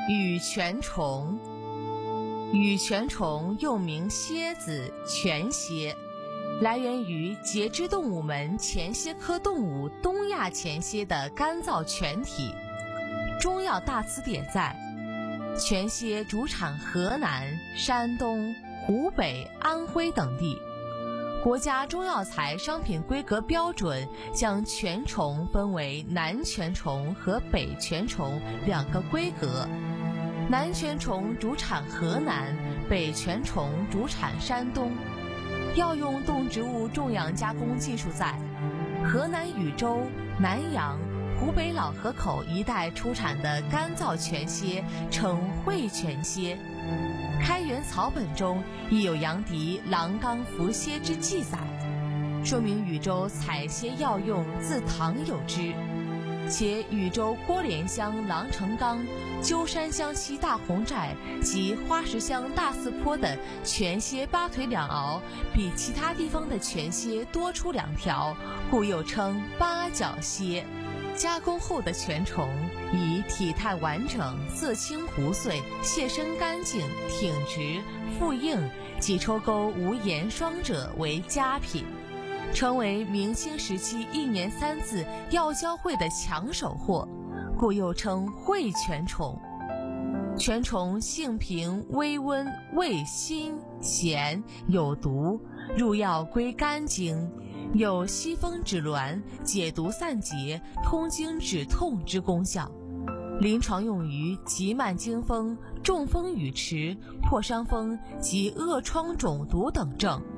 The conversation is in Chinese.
羽泉虫。羽泉虫又名蝎子、泉蝎，来源于节肢动物门前蝎科动物东亚前蝎的干燥泉体。中药大词典载，泉蝎主产河南、山东、湖北、安徽等地。国家中药材商品规格标准将泉虫分为南泉虫和北泉虫两个规格，南泉虫主产河南，北泉虫主产山东。药用动植物种养加工技术在河南禹州、南阳、湖北老河口一带出产的干燥泉蝎称会泉蝎。开元草本中亦有杨迪狼纲伏蝎之记载，说明禹州采蝎药用自唐有之，且禹州郭连乡狼城冈、鸠山乡西大红寨及花石乡大寺坡的泉蝎八腿两螯比其他地方的泉蝎多出2条，故又称八角蝎。加工后的泉虫以体态完整、色清糊碎、蟹身干净、挺直、腹硬及抽沟无盐霜者为佳品，成为明清时期1年3次药交会的抢手货，故又称会泉虫。泉虫性平微温，味辛咸，有毒，入药归肝经，有息风止挛、解毒散结、通经止痛之功效，临床用于急慢惊风、中风语迟、破伤风及恶疮肿毒等症。